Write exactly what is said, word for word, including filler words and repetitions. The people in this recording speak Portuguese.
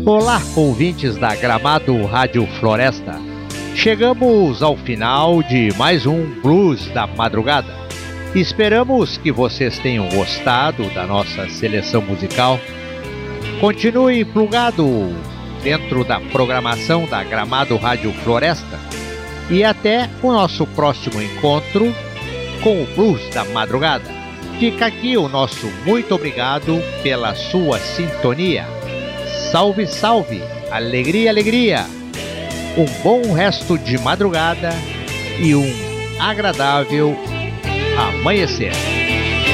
Olá, ouvintes da Gramado Rádio Floresta. Chegamos ao final de mais um Blues da Madrugada. Esperamos que vocês tenham gostado da nossa seleção musical. Continue plugado dentro da programação da Gramado Rádio Floresta e até o nosso próximo encontro com o Blues da Madrugada. Fica aqui o nosso muito obrigado pela sua sintonia. Salve, salve, alegria, alegria, um bom resto de madrugada e um agradável amanhecer.